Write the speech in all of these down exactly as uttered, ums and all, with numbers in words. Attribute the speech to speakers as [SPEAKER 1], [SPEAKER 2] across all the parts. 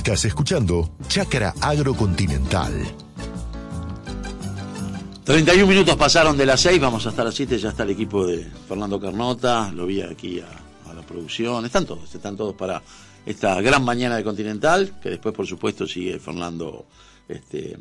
[SPEAKER 1] Estás escuchando Chácara Agrocontinental.
[SPEAKER 2] treinta y un minutos pasaron de las seis, vamos hasta las siete, ya está el equipo de Fernando Carnota, lo vi aquí a, a la producción, están todos, están todos para esta gran mañana de Continental, que después por supuesto sigue Fernando este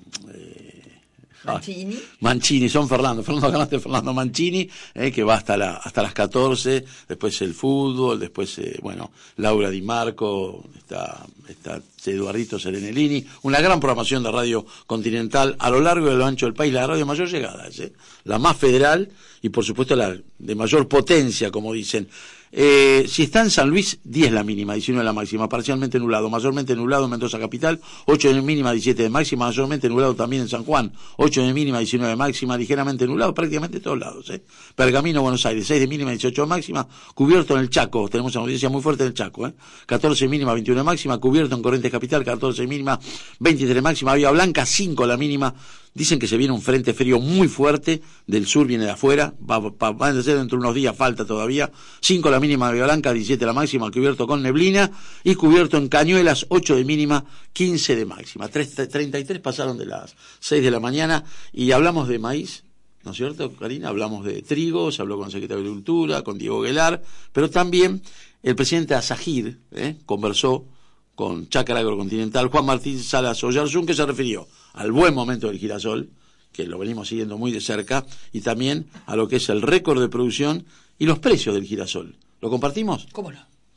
[SPEAKER 2] eh,
[SPEAKER 3] Mancini.
[SPEAKER 2] Mancini, son Fernando, Fernando Carnota y Fernando Mancini, eh, que va hasta la hasta las catorce, después el fútbol, después eh, bueno, Laura Di Marco, está está Eduardito Serenellini, una gran programación de Radio Continental a lo largo y a lo ancho del país, la radio de mayor llegada, ¿eh? La más federal y por supuesto la de mayor potencia, como dicen. Eh, si está en San Luis, diez la mínima, diecinueve la máxima, parcialmente nublado, mayormente nublado en Mendoza capital, ocho de mínima, diecisiete de máxima, mayormente nublado también en San Juan, ocho de mínima, diecinueve de máxima, ligeramente nublado prácticamente en todos lados, ¿eh? Pergamino, Buenos Aires, seis de mínima, dieciocho de máxima, cubierto en el Chaco, tenemos una noticia muy fuerte en el Chaco, ¿eh? catorce de mínima, veintiuno de máxima, cubierto en Corrientes capital, catorce de mínima, veintitrés de máxima, Bahía Blanca, cinco la mínima. Dicen que se viene un frente frío muy fuerte, del sur viene de afuera, va, va, va a ser dentro de unos días, falta todavía, cinco la mínima de Bahía Blanca, diecisiete la máxima, cubierto con neblina, y cubierto en Cañuelas, ocho de mínima, quince de máxima. treinta y tres pasaron de las seis de la mañana, y hablamos de maíz, ¿no es cierto, Karina? Hablamos de trigo, se habló con el secretario de Agricultura, con Diego Guelar, pero también el presidente Azahir, ¿eh? conversó con Chácara Agrocontinental, Juan Martín Salas Oyarzún, que se refirió al buen momento del girasol, que lo venimos siguiendo muy de cerca, y también a lo que es el récord de producción y los precios del girasol. ¿Lo compartimos?
[SPEAKER 3] ¿Cómo no?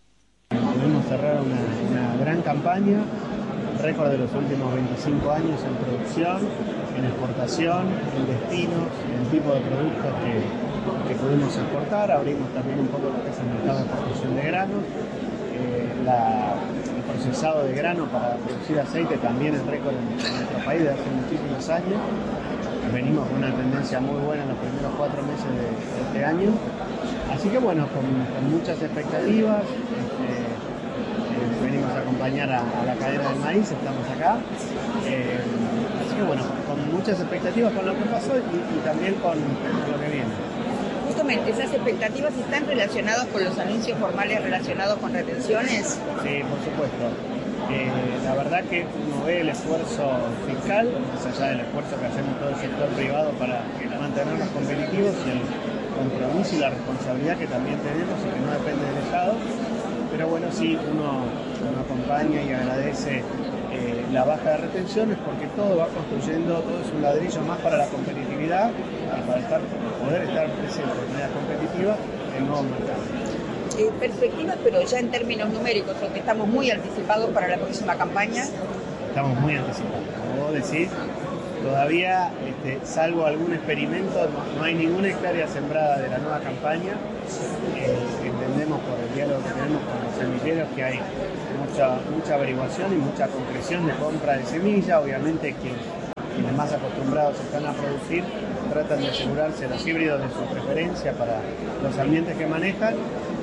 [SPEAKER 4] Pudimos cerrar una, una gran campaña, récord de los últimos veinticinco años en producción, en exportación, en destinos, en tipo de productos que, que pudimos exportar. Abrimos también un poco lo que es el mercado de exportación de granos. Eh, la, el procesado de grano para producir aceite también es récord en, en nuestro país de hace muchísimos años. Venimos con una tendencia muy buena en los primeros cuatro meses de, de este año. Así que bueno, con, con muchas expectativas, este, eh, venimos a acompañar a, a la cadena del maíz, estamos acá. Eh, así que bueno, con muchas expectativas con lo que pasó y, y también con, con lo que viene.
[SPEAKER 3] Justamente, ¿esas expectativas están relacionadas con los anuncios formales relacionados con retenciones?
[SPEAKER 4] Sí, por supuesto. Eh, la verdad que uno ve el esfuerzo fiscal, más allá del esfuerzo que hacemos todo el sector privado para mantenernos competitivos y el compromiso y la responsabilidad que también tenemos y que no depende del Estado. Pero bueno, sí, uno, uno acompaña y agradece eh, la baja de retenciones porque todo va construyendo, todo es un ladrillo más para la competitividad y para estar, poder estar presente de manera competitiva en nuevos mercados.
[SPEAKER 3] Eh, perspectivas, pero ya en términos numéricos, porque estamos muy anticipados para la próxima campaña.
[SPEAKER 4] Estamos muy anticipados, como vos decís, todavía, este, salvo algún experimento, no, no hay ninguna hectárea sembrada de la nueva campaña. Eh, entendemos por el diálogo que tenemos con los semilleros que hay mucha, mucha averiguación y mucha concreción de compra de semilla. Obviamente quienes, quienes más acostumbrados están a producir tratan de asegurarse los híbridos de su preferencia para los ambientes que manejan.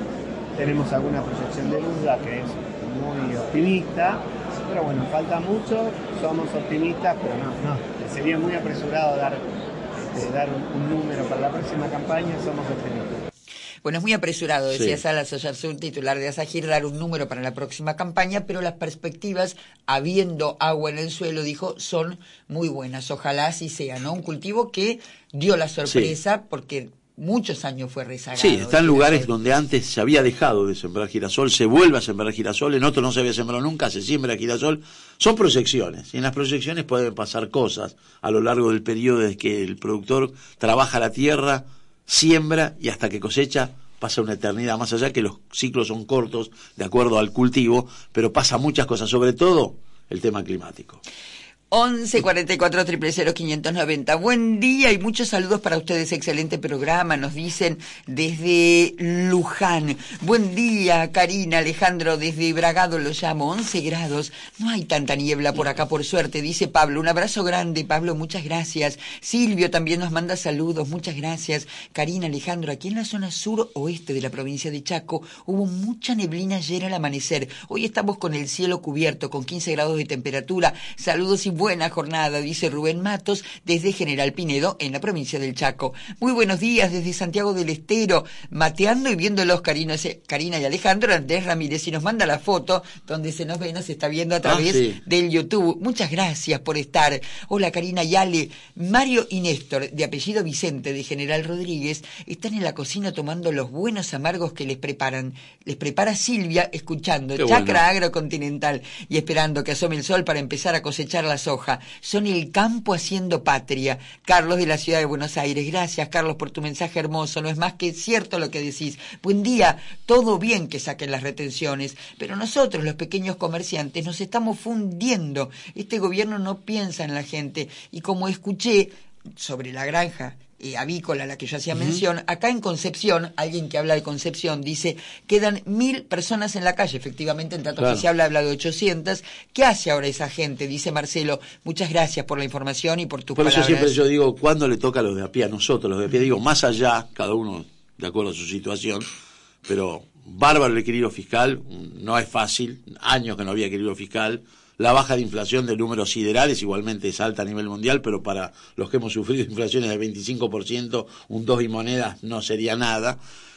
[SPEAKER 4] Tenemos alguna proyección de Luzda que es muy optimista, pero bueno, falta mucho, somos optimistas, pero no, no, sería muy apresurado dar, este, dar un, un número para la próxima campaña, somos optimistas.
[SPEAKER 3] Bueno, es muy apresurado, decía
[SPEAKER 2] Sí.
[SPEAKER 3] Salas Oyarzún, titular de Azahir, dar un número para la próxima campaña, pero las perspectivas, habiendo agua en el suelo, dijo, son muy buenas. Ojalá así sea, ¿no? Un cultivo que dio la sorpresa sí. porque muchos años fue rezagado.
[SPEAKER 2] Sí, está en lugares donde antes se había dejado de sembrar girasol, se vuelve a sembrar girasol, en otros no se había sembrado nunca, se siembra girasol. Son proyecciones, y en las proyecciones pueden pasar cosas a lo largo del periodo desde que el productor trabaja la tierra, siembra y hasta que cosecha pasa una eternidad, más allá que los ciclos son cortos de acuerdo al cultivo, pero pasa muchas cosas, sobre todo el tema climático.
[SPEAKER 3] once cuarenta y cuatro, cero cero cero, quinientos noventa. Buen día y muchos saludos para ustedes. Excelente programa, nos dicen desde Luján. Buen día, Karina, Alejandro, desde Bragado lo llamo. once grados. No hay tanta niebla por acá, por suerte, dice Pablo. Un abrazo grande, Pablo, muchas gracias. Silvio también nos manda saludos, muchas gracias. Karina, Alejandro, aquí en la zona sur-oeste de la provincia de Chaco hubo mucha neblina ayer al amanecer. Hoy estamos con el cielo cubierto, con quince grados de temperatura. Saludos y buena jornada, dice Rubén Matos, desde General Pinedo, en la provincia del Chaco. Muy buenos días desde Santiago del Estero, mateando y viéndolos Karina, Karina y Alejandro. Andrés Ramírez, y nos manda la foto donde se nos ve, nos está viendo a través ah, sí. del YouTube. Muchas gracias por estar. Hola Karina y Ale. Mario y Néstor, de apellido Vicente, de General Rodríguez, están en la cocina tomando los buenos amargos que les preparan. Les prepara Silvia, escuchando Qué Chacra bueno. Agrocontinental y esperando que asome el sol para empezar a cosechar la soja. Son el campo haciendo patria. Carlos, de la ciudad de Buenos Aires. Gracias, Carlos, por tu mensaje hermoso. No es más que cierto lo que decís. Buen día. Todo bien que saquen las retenciones, pero nosotros, los pequeños comerciantes, nos estamos fundiendo. Este gobierno no piensa en la gente. Y como escuché sobre la granja Eh, avícola a la que yo hacía uh-huh. mención, acá en Concepción, alguien que habla de Concepción dice, quedan mil personas en la calle. Efectivamente, el dato claro. oficial habla de ochocientas. ¿Qué hace ahora esa gente? Dice Marcelo. Muchas gracias por la información y por tus
[SPEAKER 2] por
[SPEAKER 3] palabras.
[SPEAKER 2] Por eso siempre yo digo, ¿cuándo le toca a los de a pie? A nosotros, los de a pie. Digo, más allá, cada uno de acuerdo a su situación, pero bárbaro el equilibrio fiscal, no es fácil, años que no había equilibrio fiscal. La baja de inflación de números siderales igualmente es alta a nivel mundial, pero para los que hemos sufrido inflaciones del veinticinco por ciento, un dos y monedas no sería nada.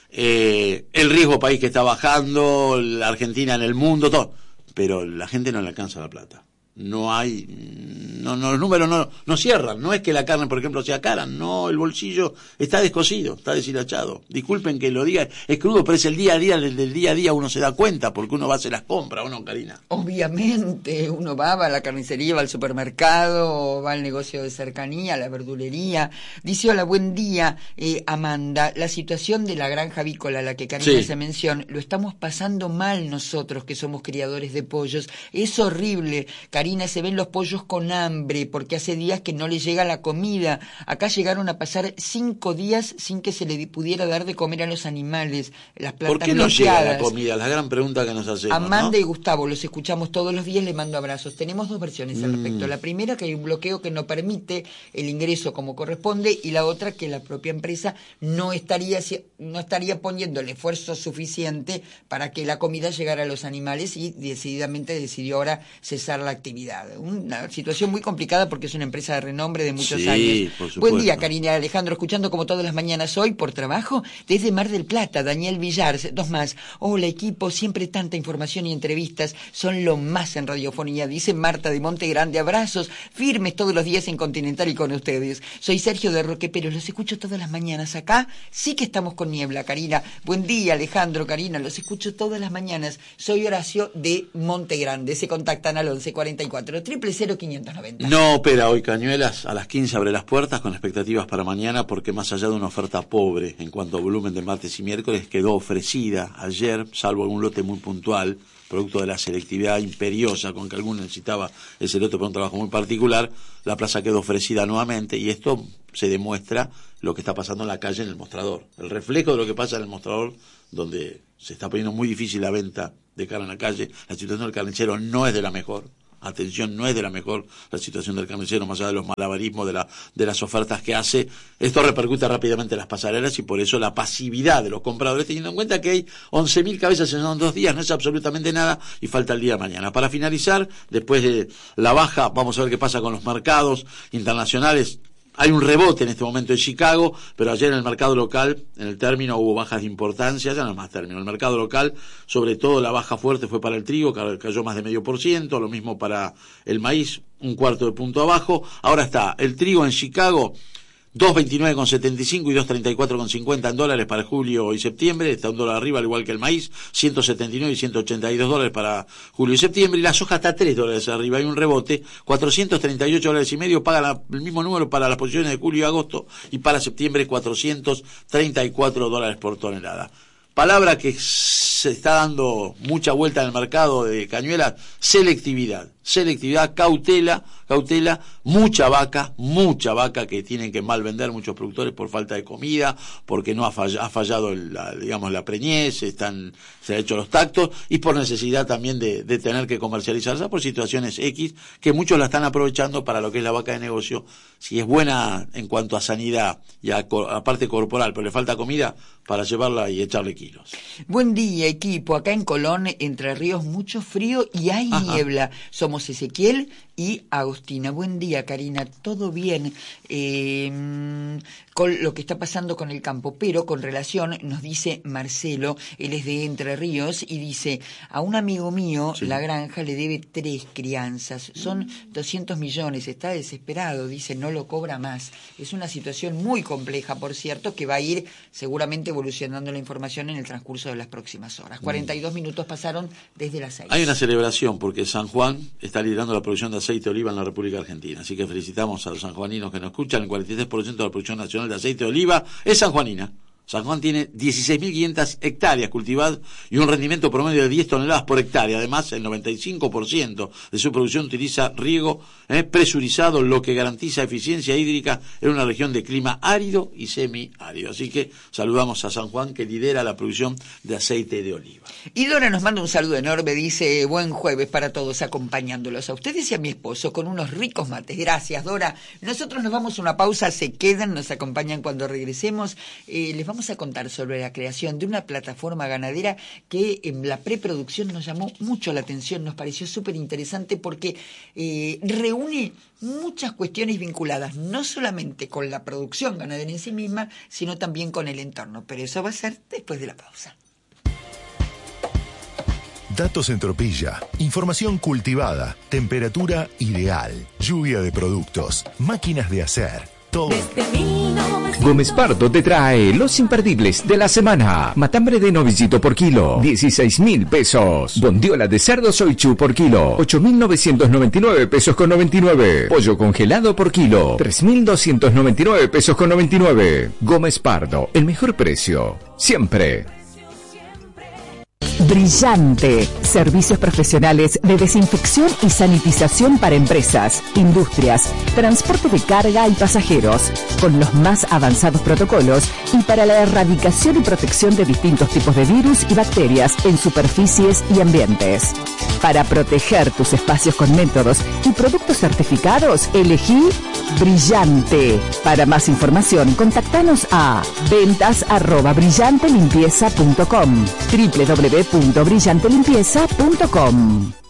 [SPEAKER 2] Eh, el riesgo país que está bajando, la Argentina en el mundo, todo. Pero la gente no le alcanza la plata. No hay, no, no, los números no, no cierran. No es que la carne, por ejemplo, sea cara. No, el bolsillo está descosido, está deshilachado. Disculpen que lo diga, es crudo, pero es el día a día, del, del día a día uno se da cuenta, porque uno va a hacer las compras, ¿o no, Karina?
[SPEAKER 3] Obviamente, uno va, va a la carnicería, va al supermercado, va al negocio de cercanía, a la verdulería. Dice, hola, buen día, eh, Amanda. La situación de la granja avícola a la que Karina sí. se menciona, lo estamos pasando mal nosotros, que somos criadores de pollos. Es horrible. Karina, se ven los pollos con hambre porque hace días que no les llega la comida. Acá llegaron a pasar cinco días sin que se le pudiera dar de comer a los animales. Las plantas
[SPEAKER 2] ¿Por qué no llega la comida? La gran pregunta que nos hacemos.
[SPEAKER 3] Amanda
[SPEAKER 2] ¿no?
[SPEAKER 3] y Gustavo, los escuchamos todos los días, les mando abrazos. Tenemos dos versiones al respecto.
[SPEAKER 2] Mm.
[SPEAKER 3] La primera, que hay un bloqueo que no permite el ingreso como corresponde, y la otra, que la propia empresa no estaría, no estaría poniendo el esfuerzo suficiente para que la comida llegara a los animales, y decididamente decidió ahora cesar la actividad. Una situación muy complicada porque es una empresa de renombre de muchos
[SPEAKER 2] sí,
[SPEAKER 3] años.
[SPEAKER 2] Por supuesto.
[SPEAKER 3] Buen día, Karina y Alejandro, escuchando como todas las mañanas hoy por trabajo desde Mar del Plata. Daniel Villar, dos más. Hola, equipo, siempre tanta información y entrevistas, son lo más en radiofonía, dice Marta de Monte Grande. Abrazos firmes todos los días en Continental y con ustedes. Soy Sergio de Roque, pero los escucho todas las mañanas. Acá sí que estamos con niebla, Karina. Buen día, Alejandro, Karina, los escucho todas las mañanas. Soy Horacio de Monte Grande. Se contactan al once cuarenta y cuatro, triple cero, quinientos noventa.
[SPEAKER 2] No opera hoy Cañuelas, a las quince abre las puertas con expectativas para mañana, porque más allá de una oferta pobre en cuanto a volumen de martes y miércoles, quedó ofrecida ayer, salvo algún lote muy puntual, producto de la selectividad imperiosa con que alguno necesitaba ese lote por un trabajo muy particular, la plaza quedó ofrecida nuevamente, y esto se demuestra lo que está pasando en la calle, en el mostrador. El reflejo de lo que pasa en el mostrador, donde se está poniendo muy difícil la venta de carne en la calle. La situación del carnicero no es de la mejor. Atención, no es de la mejor la situación del carnicero, más allá de los malabarismos de, la, de las ofertas que hace. Esto repercute rápidamente en las pasarelas, y por eso la pasividad de los compradores, teniendo en cuenta que hay once mil cabezas en dos días, no es absolutamente nada, y falta el día de mañana. Para finalizar, después de la baja, vamos a ver qué pasa con los mercados internacionales. Hay un rebote en este momento en Chicago, pero ayer en el mercado local, en el término, hubo bajas de importancia, ya no es más término. El mercado local, sobre todo la baja fuerte fue para el trigo, cayó más de medio por ciento, lo mismo para el maíz, un cuarto de punto abajo. Ahora está el trigo en Chicago, dos veintinueve con setenta y cinco y dos treinta y cuatro con cincuenta en dólares para julio y septiembre, está un dólar arriba al igual que el maíz, ciento setenta y nueve y ciento ochenta y dos dólares para julio y septiembre, y la soja está tres dólares arriba, hay un rebote, cuatrocientos treinta y ocho dólares y medio, paga la, el mismo número para las posiciones de julio y agosto, y para septiembre cuatrocientos treinta y cuatro dólares por tonelada. Palabra que se está dando mucha vuelta en el mercado de Cañuelas: selectividad. Selectividad, cautela, cautela, mucha vaca, mucha vaca que tienen que mal vender muchos productores por falta de comida, porque no ha fallado, ha fallado el, la, digamos, la preñez, están, se han hecho los tactos, y por necesidad también de, de tener que comercializarse por situaciones X, que muchos la están aprovechando para lo que es la vaca de negocio. Si es buena en cuanto a sanidad y a, a parte corporal, pero le falta comida, para llevarla y echarle kilos.
[SPEAKER 3] Buen día, equipo. Acá en Colón, Entre Ríos, mucho frío y hay Ajá. niebla. Somos Somos Ezequiel y Agostina. Buen día, Karina, todo bien eh, con lo que está pasando con el campo, pero con relación, nos dice Marcelo, él es de Entre Ríos, y dice, a un amigo mío, sí. La granja le debe tres crianzas, son doscientos millones, está desesperado, dice, no lo cobra más. Es una situación muy compleja, por cierto, que va a ir seguramente evolucionando la información en el transcurso de las próximas horas. cuarenta y dos mm. minutos pasaron desde las seis.
[SPEAKER 2] Hay una celebración porque San Juan está liderando la producción de aceite de oliva en la República Argentina, así que felicitamos a los sanjuaninos que nos escuchan. El cuarenta y tres por ciento de la producción nacional de aceite de oliva es sanjuanina. San Juan tiene dieciséis mil quinientas hectáreas cultivadas y un rendimiento promedio de diez toneladas por hectárea. Además, el noventa y cinco por ciento de su producción utiliza riego eh, presurizado, lo que garantiza eficiencia hídrica en una región de clima árido y semiárido. Así que saludamos a San Juan, que lidera la producción de aceite de oliva.
[SPEAKER 3] Y Dora nos manda un saludo enorme, dice, buen jueves para todos, acompañándolos a ustedes y a mi esposo con unos ricos mates. Gracias, Dora. Nosotros nos vamos a una pausa, se quedan, nos acompañan cuando regresemos. Eh, les vamos Vamos a contar sobre la creación de una plataforma ganadera que en la preproducción nos llamó mucho la atención, nos pareció súper interesante porque eh, reúne muchas cuestiones vinculadas no solamente con la producción ganadera en sí misma, sino también con el entorno. Pero eso va a ser después de la pausa.
[SPEAKER 1] Datos en Tropilla, información cultivada, temperatura ideal, lluvia de productos, máquinas de hacer.
[SPEAKER 5] Gómez Pardo te trae los imperdibles de la semana. Matambre de novillito por kilo, dieciséis mil pesos. Bondiola de cerdo soichu por kilo, ocho mil novecientos noventa y nueve pesos con noventa y nueve. Pollo congelado por kilo, tres mil doscientos noventa y nueve pesos con noventa y nueve. Gómez Pardo, el mejor precio, siempre.
[SPEAKER 6] Brillante. Servicios profesionales de desinfección y sanitización para empresas, industrias, transporte de carga y pasajeros, con los más avanzados protocolos y para la erradicación y protección de distintos tipos de virus y bacterias en superficies y ambientes. Para proteger tus espacios con métodos y productos certificados, elegí Brillante. Para más información, contactanos a ventas arroba brillante limpieza punto com, doble u doble u doble u punto brillante limpieza punto com.